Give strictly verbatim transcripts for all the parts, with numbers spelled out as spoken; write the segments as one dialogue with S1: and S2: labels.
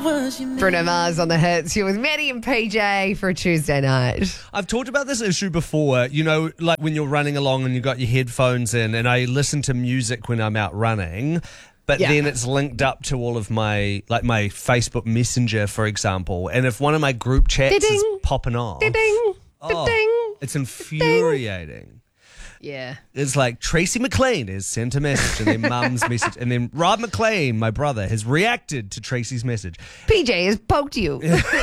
S1: Bruno Mars on the hits. You're with Maddie and P J for a Tuesday night.
S2: I've talked about this issue before, you know, like when you're running along and you've got your headphones in, and I listen to music when I'm out running, but
S1: Yeah.
S2: then it's linked up to all of my, like my Facebook Messenger, for example, and if one of my group chats is
S1: Ding.
S2: popping off,
S1: Ding,
S2: oh,
S1: ding.
S2: it's infuriating.
S1: Yeah.
S2: It's like Tracy McLean has sent a message, and then Mum's message, and then Rob McLean, my brother, has reacted to Tracy's message.
S1: P J has poked you.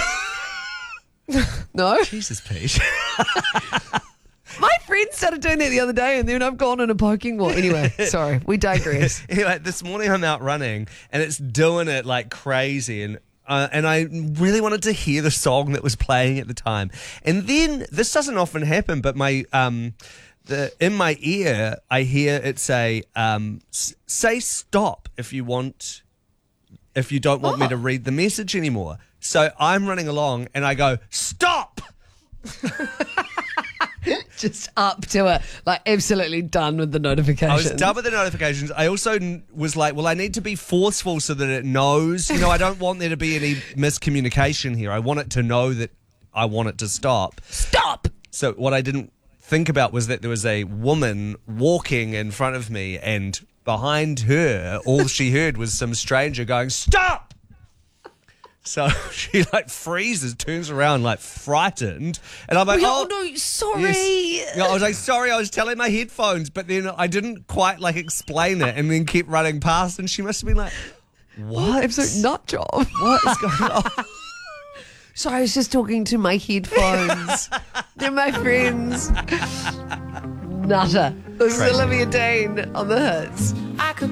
S1: No?
S2: Jesus, Pete.
S1: My friend started doing that the other day, and then I've gone on a poking war. Anyway, sorry, we digress.
S2: Anyway, this morning I'm out running, and it's doing it like crazy, and uh, and I really wanted to hear the song that was playing at the time. And then, this doesn't often happen, but my um, the in my ear, I hear it say, um, s- say stop if you want, if you don't want
S1: Oh.
S2: me to read the message anymore. So I'm running along, and I go, stop!
S1: Just up to it. Like, absolutely done with the notifications.
S2: I was done with the notifications. I also n- was like, well, I need to be forceful so that it knows. You know, I don't want there to be any miscommunication here. I want it to know that I want it to stop.
S1: Stop!
S2: So what I didn't think about was that there was a woman walking in front of me, and behind her, all she heard was some stranger going, stop! So she like freezes, turns around like frightened, and I'm like,
S1: Oh,
S2: oh,
S1: no, sorry.
S2: yes. Yeah, I was like, sorry, I was telling my headphones, but then I didn't quite like explain it, and then kept running past, and she must have been like, what?
S1: Absolute nut job.
S2: What is going on?
S1: Sorry, I was just talking to my headphones. They're my friends. Nutter. This is
S2: Crazy.
S1: Olivia Dean on the hits.